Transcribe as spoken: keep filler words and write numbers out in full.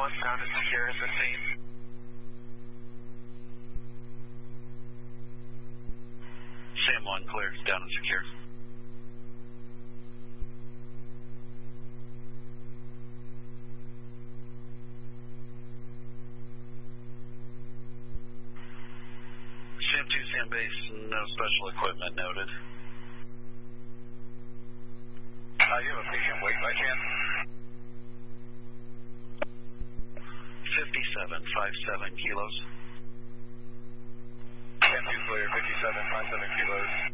one, sound is secure at this scene. Sam one, clear, down and secure. Sam two, Sam base, no special equipment noted. Uh, you have a patient wait by chance? fifty-seven, five seven kilos. Sam two clear, fifty-seven, five seven kilos.